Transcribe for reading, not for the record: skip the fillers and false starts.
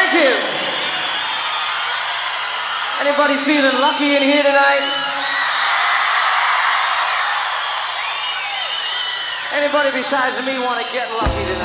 Thank you. Anybody feeling lucky in here tonight? Anybody besides me want to get lucky tonight?